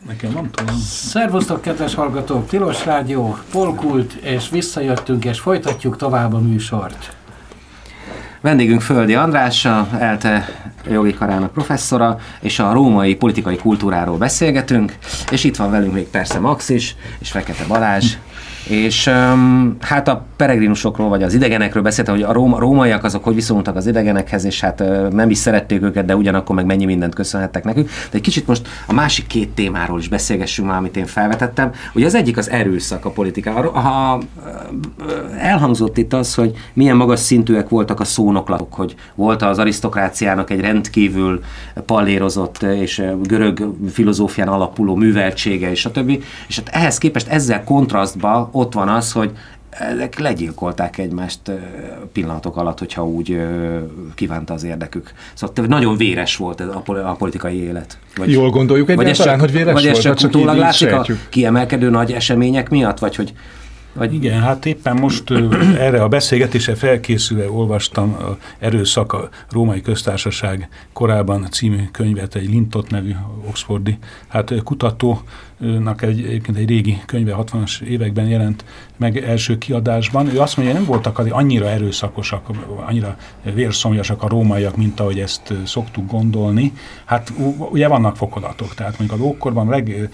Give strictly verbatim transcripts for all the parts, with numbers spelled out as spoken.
Nekem nem tudom. Szervusztok, kedves hallgatók! Tilos Rádió, Polkult, és visszajöttünk, és folytatjuk tovább a műsort. Vendégünk Földi András, a ELTE jogi karának professzora, és a római politikai kultúráról beszélgetünk, és itt van velünk még persze Max is, és Fekete Balázs, és um, hát a peregrinusokról, vagy az idegenekről beszéltem, hogy a róma, rómaiak azok hogy viszonyultak az idegenekhez, és hát uh, nem is szerették őket, de ugyanakkor meg mennyi mindent köszönhettek nekünk. De egy kicsit most a másik két témáról is beszélgessünk már, amit én felvetettem. Ugye az egyik az erőszak a politikában. Ha elhangzott itt az, hogy milyen magas szintűek voltak a szónoklatok, hogy volt az arisztokráciának egy rendkívül pallérozott és görög filozófián alapuló műveltsége, és a többi. És hát ehhez képest ezzel kontrasztban ott van az, hogy ezek legyilkolták egymást pillanatok alatt, hogyha úgy kívánta az érdekük. Szóval nagyon véres volt ez a politikai élet. Vagy, Jól gondoljuk egyáltalán, hogy véres vagy volt? Vagy ez csak utólag látszik a kiemelkedő nagy események miatt? Vagy hogy... Vagy... Igen, hát éppen most erre a beszélgetésre felkészülve olvastam a Erőszak a Római Köztársaság korában című könyvet, egy Lintott nevű oxfordi hát kutatónak egy, egyébként egy régi könyve, hatvanas években jelent meg első kiadásban. Ő azt mondja, hogy nem voltak annyira erőszakosak, annyira vérszomjasak a rómaiak, mint ahogy ezt szoktuk gondolni. Hát ugye vannak fokozatok, tehát mondjuk az ókorban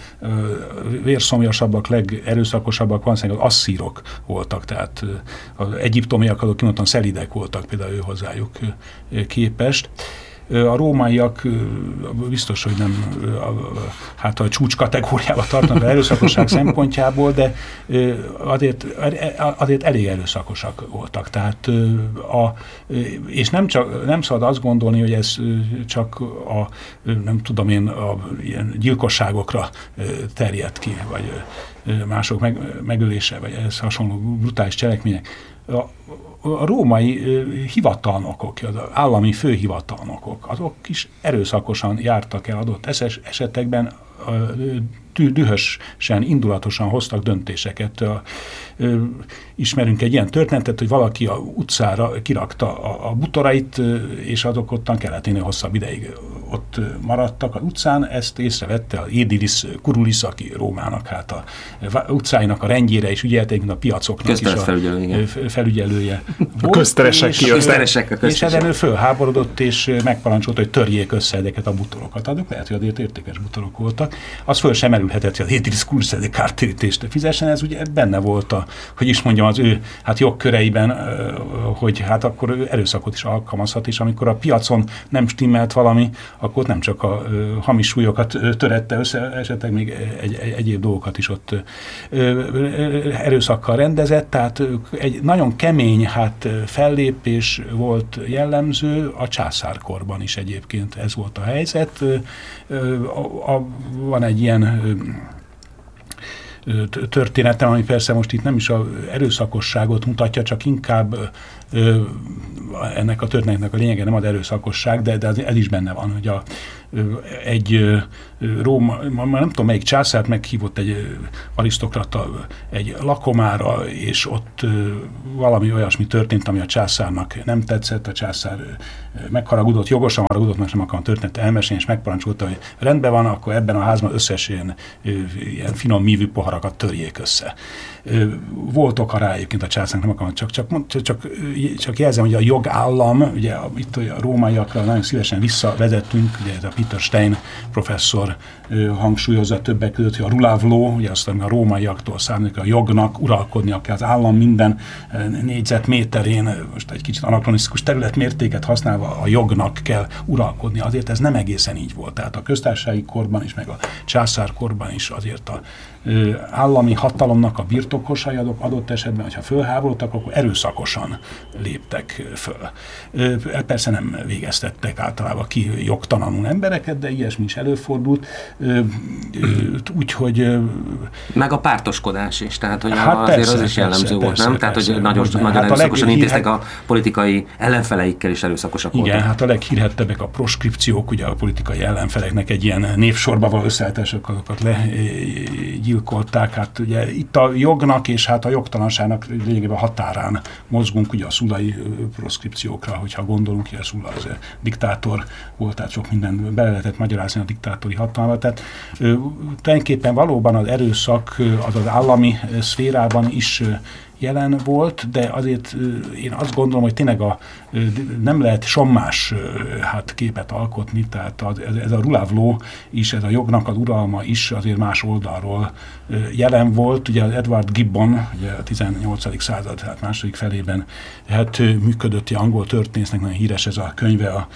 legvérszomjasabbak, legerőszakosabbak van szerint az asszírok voltak, tehát az egyiptomiak azok kimondottan szelidek voltak például ő hozzájuk képest. A rómaiak biztos, hogy nem hát a csúcs kategóriába tartanak az erőszakosság szempontjából, de azért, azért elég erőszakosak voltak. Tehát a, és nem, csak, nem szabad azt gondolni, hogy ez csak a, nem tudom én, a ilyen gyilkosságokra terjed ki, vagy mások meg, megölése, vagy ez hasonló brutális cselekmények. A, a római hivatalnokok, az állami főhivatalnokok, azok is erőszakosan jártak el adott esetekben, dühösen, indulatosan hoztak döntéseket. A, ö, ismerünk egy ilyen történetet, hogy valaki a utcára kirakta a, a butorait, és azok ottan kelleténél hosszabb ideig ott maradtak az utcán. Ezt észrevette a Aedilis Curulis, aki Rómának hát a, a utcáinak a rendjére is ügyelték, mint a piacoknak is a felügyelő, felügyelője a közteresek és, közteresek, a és ezen ő fölháborodott, és megparancsolta, hogy törjék össze ezeket a butorokat. Azok lehet, hogy azért értékes butorok voltak. Az föl sem merülhetett, hogy az Aedilis Curulis egy kártérítést fizessen, ez ugye benne volt a, hogy is mondjam, az ő hát jogköreiben, hogy hát akkor ő erőszakot is alkalmazhat, és amikor a piacon nem stimmelt valami, akkor nem csak a hamis súlyokat törette össze, esetleg még egy, egy, egyéb dolgokat is ott erőszakkal rendezett, tehát egy nagyon kemény hát fellépés volt jellemző, a császárkorban is egyébként ez volt a helyzet. A, a, van egy ilyen történetem, ami persze most itt nem is az erőszakosságot mutatja, csak inkább ö, ennek a történetnek a lényege nem az erőszakosság, de, de ez is benne van, hogy a, ö, egy ö, Róma, nem tudom melyik császárt meghívott egy arisztokrata egy lakomára, és ott ö, valami olyasmi történt, ami a császárnak nem tetszett, a császár ö, megharagudott, jogosan haragudott, mert nem akarom történet elmesélni, és megparancsolta, hogy rendben van, akkor ebben a házban összes ilyen, ö, ilyen finom mívű poharakat törjék össze. Ö, volt oka rá egyébként a császárnak, nem akarom, csak, csak, csak, csak jelzem, hogy a jogállam, ugye itt a rómaiakra nagyon szívesen visszavezettünk, ugye ez a Peter Stein professzor ö, hangsúlyozza többek között, hogy a rule of law, ugye azt, ami a rómaiaktól származik, a jognak uralkodnia kell az állam minden négyzetméterén, most egy kicsit anakronisztikus területmértéket használva a jognak kell uralkodni. Azért ez nem egészen így volt. Tehát a köztársasági korban is, meg a császárkorban is azért a ö, állami hatalomnak a birtokosai adok, adott esetben, hogyha fölháborodtak, akkor erőszakosan léptek föl. Ö, persze nem végeztettek általában ki jogtalanul embereket, de ilyesmi is előfordult. Úgyhogy... Meg a pártoskodás is, tehát hogy hát azért persze, az is jellemző persze, volt, persze, nem? Persze, tehát, hogy nagyon, most, nagyon hát erőszakosan intéztek leghírhet... a politikai ellenfeleikkel is erőszakosak voltak. Igen, hát a leghírhettebbek a proskripciók, ugye a politikai ellenfeleknek egy ilyen névsorba való összeállítások, azokat legyilkolták. Hát ugye itt a jognak és hát a jogtalanságnak lényegében határán mozgunk, ugye a szulai proskripciókra, hogyha gondolunk, hogy a Sulla az diktátor volt, tehát sok minden bele lehetett magyarázni a diktátori hatalmat. Tehát ö, tulajdonképpen valóban az erőszak az az állami szférában is jelen volt, de azért én azt gondolom, hogy tényleg a, nem lehet sommás hát képet alkotni, tehát az, ez a rule of law is, ez a jognak az uralma is azért más oldalról jelen volt. Ugye az Edward Gibbon, ugye a tizennyolcadik század hát második felében hát működött, egy angol történésznek nagyon híres ez a könyve, a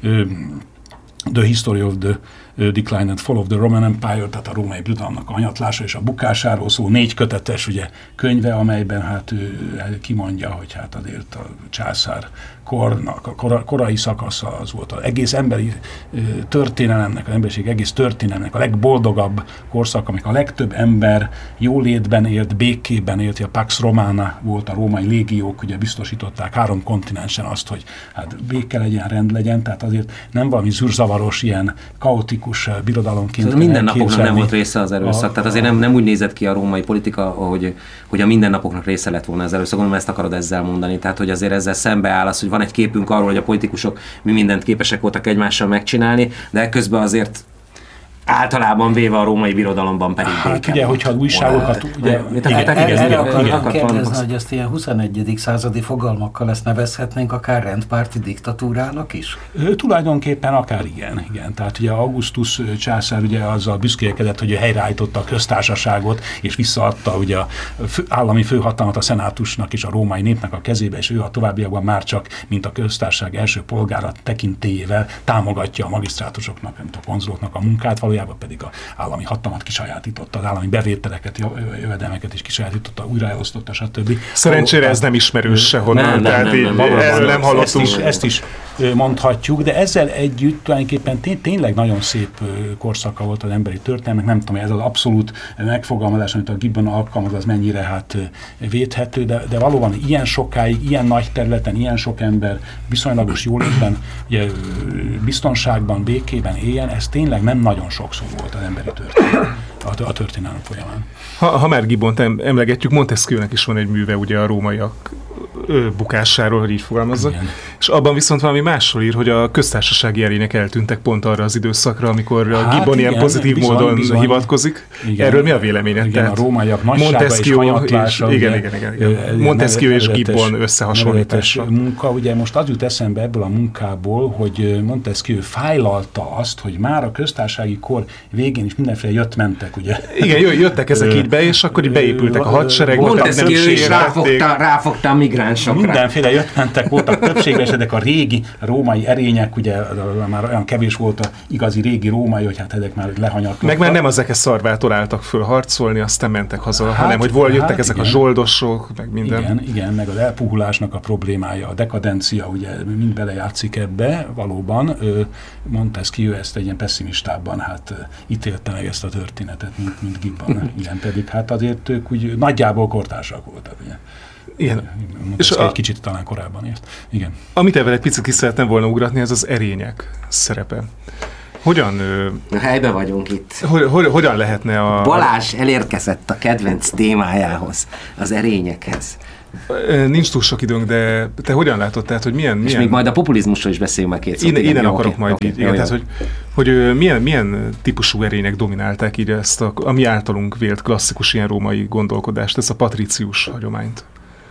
The History of the Decline and Fall of the Roman Empire, tehát a római birodalomnak a hanyatlása és a bukásáról szó négy kötetes ugye, könyve, amelyben hát ő kimondja, hogy hát azért a császár kornak, a kora, korai szakasza az volt az egész emberi történelemnek, az emberiség egész történelemnek a legboldogabb korszak, amikor a legtöbb ember jólétben élt, békében élt, a Pax Romana volt, a római légiók ugye biztosították három kontinensen azt, hogy hát béke legyen, rend legyen, tehát azért nem valami zűrzavaros, ilyen kaotikus birodalomként szóval minden napoknak nem volt része az erőszak, a, tehát azért nem, nem úgy nézett ki a római politika, hogy, hogy a mindennapoknak része lett volna az erőszak, gondolom ezt akarod ezzel mondani, tehát hogy azért ezzel szembeáll az, hogy van egy képünk arról, hogy a politikusok mi mindent képesek voltak egymással megcsinálni, de közben azért általában véve a római birodalomban pedig hát béken. Ugye, hogyha újságokat... Ugye, erre akartam kérdezni, hogy ezt ilyen huszonegyedik századi fogalmakkal ezt nevezhetnénk akár rendpárti diktatúrának is? Ő, tulajdonképpen akár igen, igen. Tehát ugye Augustus császár ugye azzal büszkélkedett, hogy ő helyreállította a köztársaságot, és visszaadta ugye a fő, állami főhatalmat a szenátusnak és a római népnek a kezébe, és ő a továbbiakban már csak, mint a köztársaság első polgára tekintélyével támogatja a magisztrátusoknak, mint a konzuloknak a munkát, valójában pedig az állami hatalmat kisajátította, az állami bevételeket, jövedelmeket is kisajátította, újraelosztotta, stb. Szerencsére ez nem ismerős sehonnan, tehát erről nem hallottunk. Ezt is, ezt is mondhatjuk, de ezzel együtt tulajdonképpen tény, tényleg nagyon szép korszaka volt az emberi történelmek, nem tudom, ez az abszolút megfogalmazás, amit a Gibbon alkalmaz, az mennyire hát védhető, de, de valóban ilyen sokáig, ilyen nagy területen, ilyen sok ember viszonylagos jólétben, ugye, biztonságban, békében éljen, ez tényleg nem nagyon sokszor volt az emberi történelem, a, a történelem folyamán. Ha, ha már Gibbont emlegetjük, Montesquieu-nek is van egy műve ugye a rómaiak bukásáról, hogy így fogalmazzak. Igen. És abban viszont valami másról ír, hogy a köztársasági erények eltűntek pont arra az időszakra, amikor hát a Gibbon igen, ilyen pozitív bizony, módon bizony. hivatkozik. Igen. Erről mi a véleményed? Igen, a rómaiak nagysága és hanyatlása. Igen, igen, igen, igen. Montesquieu és Gibbon összehasonlítása. Munka, ugye most az jut eszembe ebből a munkából, hogy Montesquieu fájlalta azt, hogy már a köztársasági kor végén is mindenféle jött-mentek, ugye? Igen, jöttek ezek így be, és akkor így beépültek a hadseregbe. Montesquieu is ráfogta, ráfogta a migránsokra. Mindenféle jöttmentek voltak, többségben ezek a régi római erények, ugye már olyan kevés volt a igazi régi római, hogy hát ezek már lehanyatkoztak. Meg már nem az ekes szarvától álltak föl harcolni, aztán mentek haza, hát, hanem hogy vol jöttek hát, ezek igen. a zsoldosok, meg minden. Igen, igen, meg az elpuhulásnak a problémája, a dekadencia, ugye mind belejátszik ebbe, valóban. Montesquieu ezt egy ilyen pessimistábban hát ítélte meg ezt a történetet, mint, mint Gibbon. Igen, pedig hát azért ők úgy nagyjából kortársak voltak, ugye. Igen. És a, egy kicsit talán korábban ért. Igen. Amit ebben egy picit ki szerettem volna ugratni, ez az erények szerepe. Hogyan... A helyben vagyunk itt. Hogy, hogy, hogyan lehetne a... Balázs elérkezett a kedvenc témájához, az erényekhez. Nincs túl sok időnk, de te hogyan látod, tehát, hogy milyen... És milyen... még majd a populizmusról is beszéljünk meg két szót. Én, igen, én jó, akarok okay, majd okay, így, igen, tehát, hogy, hogy milyen, milyen típusú erények dominálták így ezt a, a mi általunk vélt klasszikus ilyen római gondolkodást, ezt a patricius hagyományt.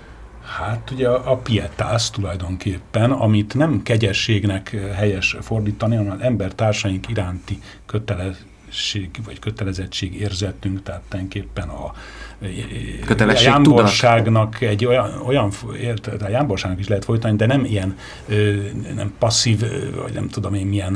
Hát ugye a, a pietász tulajdonképpen, amit nem kegyességnek helyes fordítani, hanem az embertársaink iránti kötelesség vagy kötelezettség érzetünk, tehát tulajdonképpen a a jámborságnak egy olyan, olyan a jámborságnak is lehet folytani, de nem ilyen nem passzív, vagy nem tudom én milyen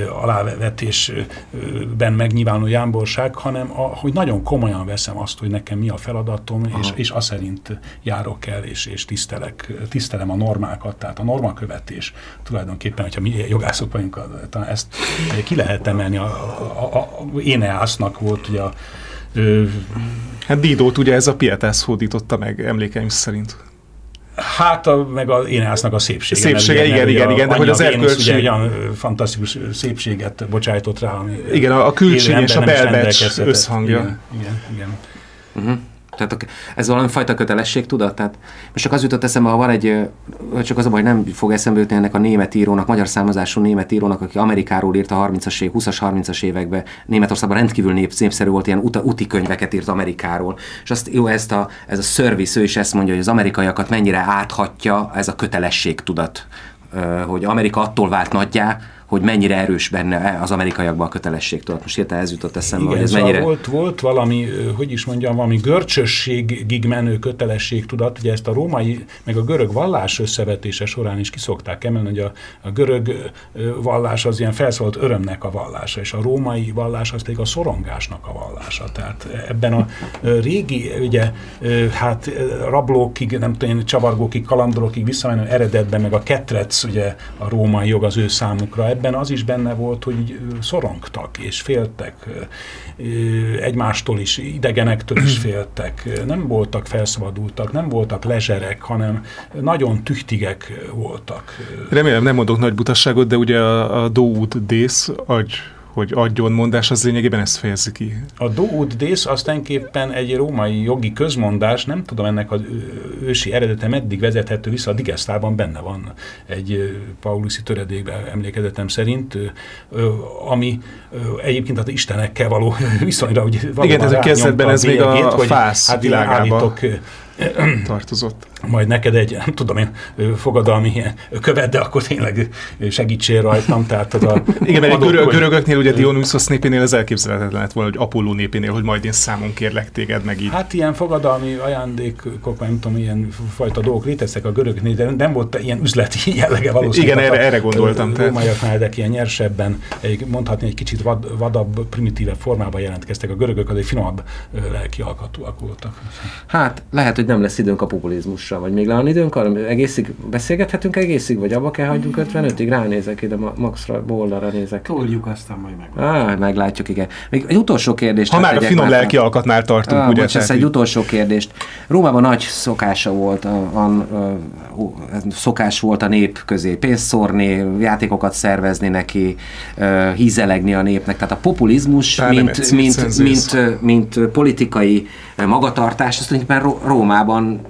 alávetésben megnyilvánuló jámborság, hanem a, hogy nagyon komolyan veszem azt, hogy nekem mi a feladatom, és, és azt szerint járok el, és, és tisztelek, tisztelem a normákat, tehát a normakövetés tulajdonképpen, hogyha mi jogászok vagyunk, talán ezt ki lehet emelni, a, a, a, a Éneásznak volt ugye a Ö, hát Didót ugye ez a pietász hódította meg, emlékeim szerint. Hát a, meg az Éneásznak a szépsége. Szépsége, igen, igen, igen, de hogy az erkölcség... ugye olyan fantasztikus szépséget bocsájtott rá, ami... Igen, a, a külcsíny és a belbecs összhangja. Igen, igen, igen. Uh-huh. Tehát ez valami fajta kötelességtudat. Tehát most csak az jutott eszembe, ha van egy, csak az a baj, nem fog eszembe jutni ennek a német írónak, magyar származású német írónak, aki Amerikáról írt a harmincas év, húszas, harmincas években. Németországban rendkívül nép, népszerű volt, ilyen uta, úti könyveket írt Amerikáról. És azt jó, ezt a, ez a service, ő is ezt mondja, hogy az amerikaiakat mennyire áthatja ez a kötelességtudat, hogy Amerika attól vált nagyjá, hogy mennyire erős benne az amerikaiakban a kötelességtudat. Most hirtelen ez jutott eszembe, igen, hogy ez szóval mennyire... Volt, volt valami, hogy is mondjam, valami görcsösségig menő kötelességtudat, ugye ezt a római, meg a görög vallás összevetése során is kiszokták emelni, hogy a, a görög vallás az ilyen felszólalt örömnek a vallása, és a római vallás az pedig a szorongásnak a vallása. Tehát ebben a régi, ugye, hát rablókig, nem tudom, csavargókig, kalandorokig visszamenő eredetben, meg a ketrec, ugye a római jog az ő számukra, ebben az is benne volt, hogy szorongtak és féltek egymástól is, idegenektől is féltek, nem voltak felszabadultak, nem voltak lezserek, hanem nagyon tüchtigek voltak. Remélem nem mondok nagy butasságot, de ugye a, a do ut des, agy, hogy adjon mondás, az lényegében ezt fejezi ki. A do ut des az tulajdonképpen egy római jogi közmondás, nem tudom ennek az ősi eredete meddig vezethető vissza, a Digesztában benne van egy pauluszi töredékben emlékezetem szerint, ami egyébként az istenekkel való viszonyra, hogy igen, ez a kezdetben ez még a, a fász hát világába tartozott. Majd neked egy, nem tudom én, fogadalmi ilyen követ, de akkor tényleg segítsél rajtam. Tehát az a igen, mert a görög, görögöknél, ugye Dionysos népénél ez elképzelhetetlen lett volna, hogy Apolló népénél, hogy majd én számon kérlek téged meg így. Hát ilyen fogadalmi ajándékok, nem tudom, ilyen fajta dolgok léteztek a görögöknél, de nem volt ilyen üzleti jellege valószínűleg. Igen, erre, erre gondoltam. A rómaiaknál ezek ilyen nyersebben, mondhatni egy kicsit vad, vadabb, primitívebb formában jelentkeztek. A görögök azért finomabb lelki alkatúak voltak. Hát lehet, hogy nem lesz időnk a populizmusra, vagy még le van időnk arra, egészig beszélgethetünk egészig, vagy abba kell hagyjunk ötvenötig, ránézek ide, Maxra, Boldalra nézek. Toljuk, aztán majd meg. Ah, meglátjuk, igen. Még egy utolsó kérdést. Ha már a finom lelki alkatnál tartunk, ah, ugye? Bocs, egy utolsó kérdést. Rómában nagy szokása volt, a, a, a, a, szokás volt a nép közé pénzt szórni, játékokat szervezni neki, uh, hízelegni a népnek. Tehát a populizmus, Bár mint, mint, mint, mint, mint politikai magatartás, azt tulajdonképpen Rómában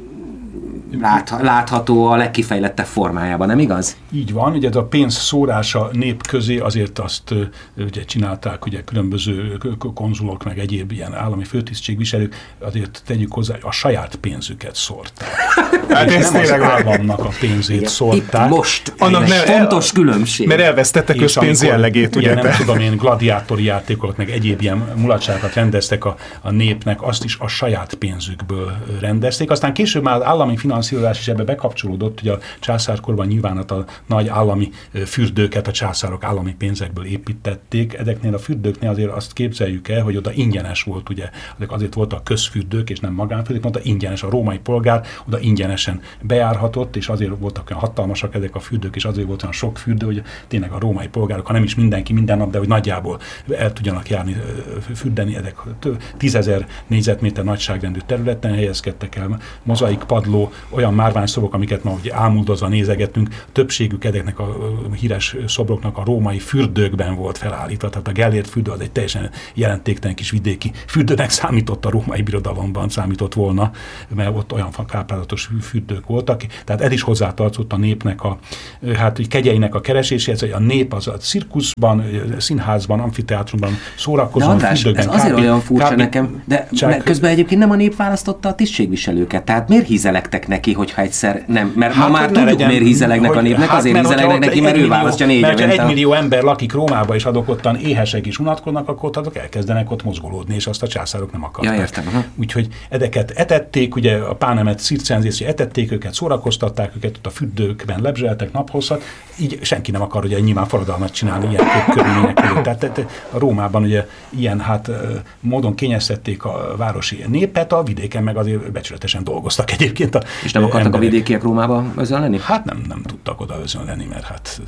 Lát, látható a legkifejlettebb formájában, nem igaz? Így van, ugye ez a pénz szórása nép közé azért azt ugye csinálták, ugye különböző konzulok, meg egyéb ilyen állami főtisztségviselők, azért tegyük hozzá, a saját pénzüket szórták. Hát ez nem az államnak a pénzét igen, szórták. Itt most annak nem, fontos különbség. Mert elvesztette közpénz jellegét, ugye? Nem tudom én, gladiátori játékokat, meg egyéb ilyen mulatságokat rendeztek a, a népnek, azt is a saját pénzükből rendezték. Aztán később már állami finanszírozás is ebbe bekapcsolódott, hogy a császárkorban nyilván a nagy állami fürdőket a császárok állami pénzekből építették. Ezeknél a fürdőknél azért azt képzeljük el, hogy oda ingyenes volt, ugye, azért voltak közfürdők és nem magánfürdők, mondta ingyenes a római polgár, oda ingyenesen bejárhatott, és azért voltak olyan hatalmasak ezek a fürdők, és azért volt olyan sok fürdő, hogy tényleg a római polgárok, ha nem is mindenki minden nap, de hogy nagyjából el tudjanak járni, fürdeni, ezek tízezer négyzetméter nagyságrendű területen helyezkedtek el, mozaik padló, olyan márványszobok, amiket ma ugye ámuldozva nézegetünk, többségük ezeknek a híres szobroknak a római fürdőkben volt felállítva, tehát a Gellért fürdő az egy teljesen jelentéktelen kis vidéki fürdőnek számított a római birodalomban, számított volna, mert ott olyan káprázatos fürdők voltak, tehát ez is hozzátartozott a népnek a, hát egy kegyeinek a kereséséhez, hogy a nép az a cirkuszban, színházban, amfiteátrumban szórakozóan, fürdőkben. Ez azért olyan furcsa nekem, de csak, közben egyébként nem a nép választotta a tisztségviselőket, tehát miért hízelektek neki, hogyha egyszer nem, mert hát, ma már tudjuk, legyen, miért hízelegnek a népnek, hát, azért hízelegnek neki, mert ő választja négy Mert ha egy millió ember lakik Rómába, és adok ottan éhesek is unatkodnak, akkor azok elkezdenek ott mozgolódni, és azt a császárok nem akarták. Ja, értem, aha. Úgyhogy ezeket etették, ugye a pánemet circenzés, etették őket, szórakoztatták őket, ott a fürdőkben lebzseltek naphosszat, így senki nem akar ugye nyilván forradalmat csinálni ilyen körülmények között. Tehát a Rómában ugye ilyen hát módon kényeztették a városi népet, a vidéken meg azért becsületesen dolgoztak egyébként. A és nem akartak emberek. A vidékiek Rómába özönleni? Hát nem, nem tudtak oda özönleni, mert hát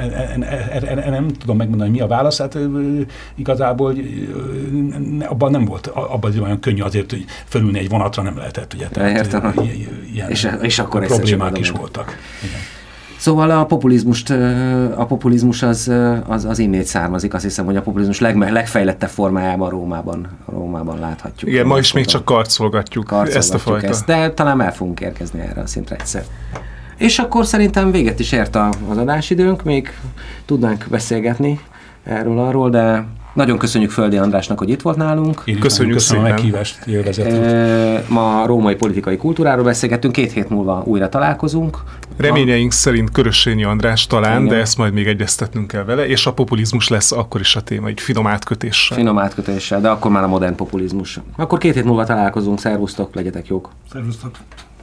nem tudom megmondani, mi a válasz. Hát igazából abban nem volt, abban olyan könnyű azért, hogy fölülni egy vonatra nem lehetett. Ugye, tehát, értem. Ilyen és, és akkor problémák is voltak. Igen. Szóval a populizmust, a populizmus az, az, az innét származik. Azt hiszem, hogy a populizmus leg, legfejlettebb formájában Rómában, Rómában láthatjuk. Igen, ma is még csak karcolgatjuk, karcolgatjuk ezt a fajta. Ezt, de talán el fogunk érkezni erre a szintre egyszer. És akkor szerintem véget is ért az adásidőnk, még tudnánk beszélgetni erről-arról, de nagyon köszönjük Földi Andrásnak, hogy itt volt nálunk. Én köszönjük köszönöm szépen a meghívást, e, ma római politikai kultúráról beszélgettünk, két hét múlva újra találkozunk. Reményeink a... szerint Körössényi András talán, igen. De ezt majd még egyeztetnünk kell vele, és a populizmus lesz akkor is a téma, egy finom átkötéssel. Finom átkötéssel, de akkor már a modern populizmus. Akkor két hét múlva találkozunk, szervusztok, legyetek jók. Szervusztok.